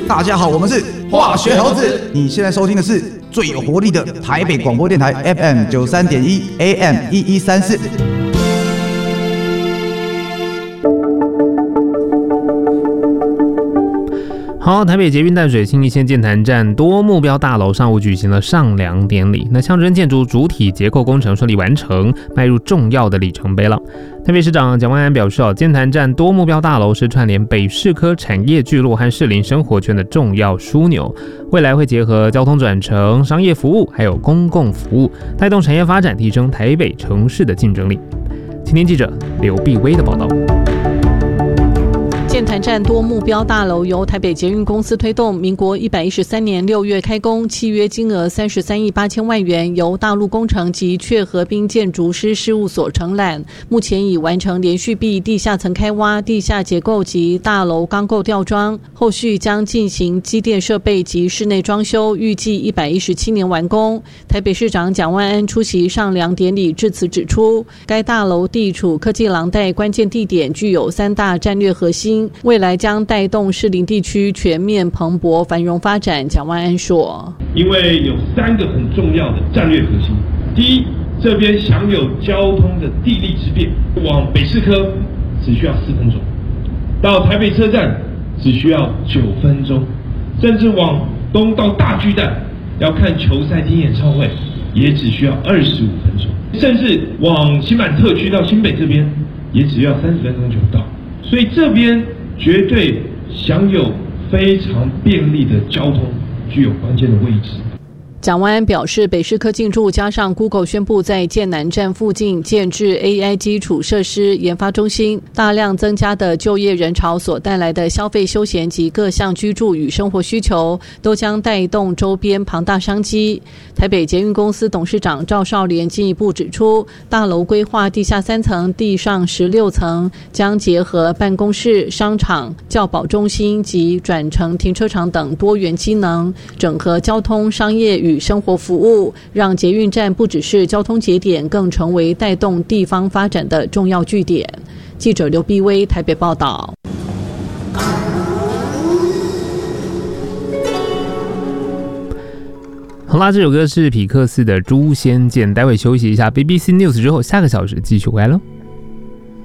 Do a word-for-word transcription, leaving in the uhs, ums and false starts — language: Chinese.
大家好，我们是化学猴子。你现在收听的是最有活力的台北广播电台 F M 九三点一 A M 一一三四。 好，台北捷运淡水信义线剑潭站多目标大楼上午举行了上梁典礼，那象征建筑主体结构工程顺利完成，迈入重要的里程碑了。台北市长蒋万安表示，剑潭站多目标大楼是串联北市科产业聚落和士林生活圈的重要枢纽，未来会结合交通转乘、商业服务还有公共服务，带动产业发展，提升台北城市的竞争力。青年记者刘碧威的报道。 剑潭站多目标大楼由台北捷运公司推动，民国一百一十三年六月开工，契约金额三十三亿八千万元，由大陆工程及雀河滨建筑师事务所承揽。目前已完成连续壁地下层开挖、地下结构及大楼钢构吊装，后续将进行机电设备及室内装修，预计一百一十七年完工。台北市长蒋万安出席上梁典礼致辞指出，该大楼地处科技廊带关键地点，具有三大战略核心，未来将带动士林地区全面蓬勃繁荣发展。蒋万安说， 因为有三个很重要的战略核心。第一，这边享有交通的地利之便，往北市科只需要四分钟，到台北车站只需要九分钟，甚至往东到大巨蛋要看球赛听演唱会也只需要二十五分钟，甚至往新版特区到新北这边也只要三十分钟就到。所以这边绝对享有非常便利的交通，具有关键的位置。 蒋万安表示，北市科进驻加上 Google 宣布在剑南站附近建置 A I 基础设施研发中心，大量增加的就业人潮所带来的消费休闲及各项居住与生活需求，都将带动周边庞大商机。台北捷运公司董事长赵少莲进一步指出，大楼规划地下三层、地上十六层，将结合办公室、商场、教保中心及转乘停车场等多元机能，整合交通、商业与生活服务，让捷运站不只是交通节点，更成为带动地方发展的重要据点。记者刘碧威台北报道。 好啦，这首歌是匹克斯的《诛仙剑》，待会休息一下 B B C News 之后，下个小时继续回来喽。